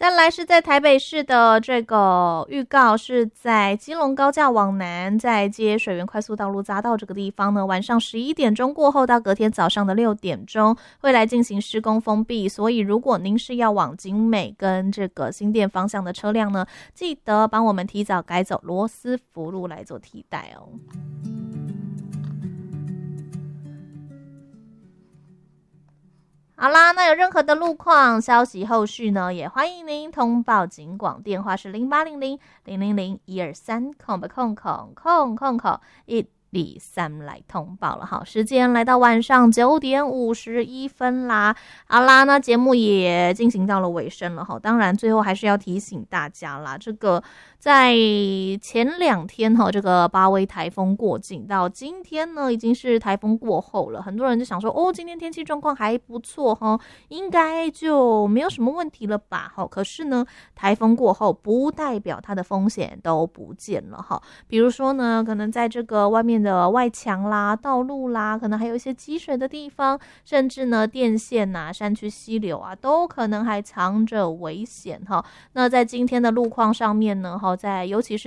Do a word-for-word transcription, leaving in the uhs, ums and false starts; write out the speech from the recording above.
再来是在台北市的这个预告，是在基隆高架往南，在接水源快速道路匝道这个地方呢，晚上十一点钟过后到隔天早上的六点钟会来进行施工封闭，所以如果您是要往景美跟这个新店方向的车辆呢，记得帮我们提早改走罗斯福路来做替代哦。好啦，那有任何的路况消息后续呢，也欢迎您通报警广，电话是零八零零零零零一二三空吧空空空空空一二三来通报了。好，时间来到晚上九点五十一分啦。好啦，那节目也进行到了尾声了哈。当然，最后还是要提醒大家啦，这个在前两天哈，这个巴威台风过境，到今天呢已经是台风过后了。很多人就想说，哦，今天天气状况还不错哈，应该就没有什么问题了吧？哈，可是呢，台风过后不代表它的风险都不见了哈。比如说呢，可能在这个外面的外墙啦、道路啦，可能还有一些积水的地方，甚至呢电线啊、山区溪流啊，都可能还藏着危险哈。那在今天的路况上面呢，哈，在尤其是